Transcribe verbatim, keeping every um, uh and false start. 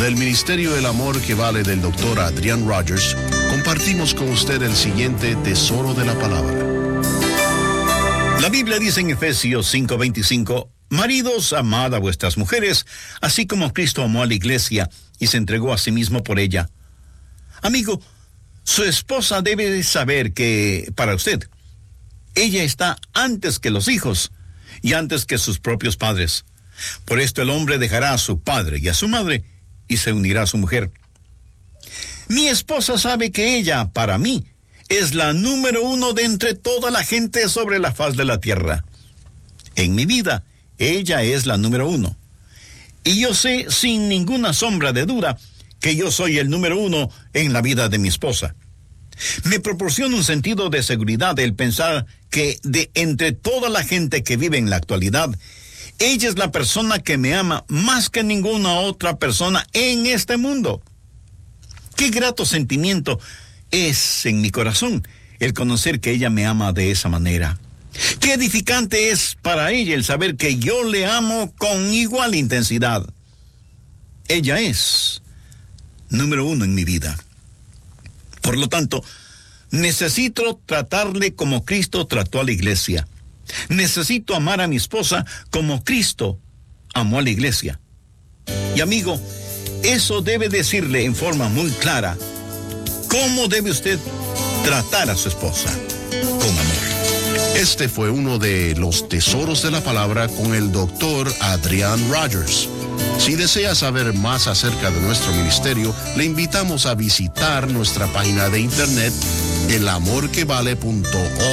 Del Ministerio El Amor que Vale del doctor Adrián Rogers, compartimos con usted el siguiente tesoro de la palabra. La Biblia dice en Efesios cinco veinticinco, maridos, amad a vuestras mujeres, así como Cristo amó a la iglesia y se entregó a sí mismo por ella. Amigo, su esposa debe saber que, para usted, ella está antes que los hijos y antes que sus propios padres. Por esto el hombre dejará a su padre y a su madre y se unirá a su mujer. Mi esposa sabe que ella, para mí, es la número uno de entre toda la gente sobre la faz de la tierra. En mi vida, ella es la número uno. Y yo sé sin ninguna sombra de duda que yo soy el número uno en la vida de mi esposa. Me proporciona un sentido de seguridad el pensar que de entre toda la gente que vive en la actualidad, ella es la persona que me ama más que ninguna otra persona en este mundo. Qué grato sentimiento es en mi corazón el conocer que ella me ama de esa manera. Qué edificante es para ella el saber que yo le amo con igual intensidad. Ella es número uno en mi vida. Por lo tanto, necesito tratarle como Cristo trató a la iglesia. Necesito amar a mi esposa como Cristo amó a la iglesia. Y amigo, eso debe decirle en forma muy clara cómo debe usted tratar a su esposa, con amor. Este fue uno de los tesoros de la palabra con el doctor Adrián Rogers. Si desea saber más acerca de nuestro ministerio, le invitamos a visitar nuestra página de internet el amor que vale punto org.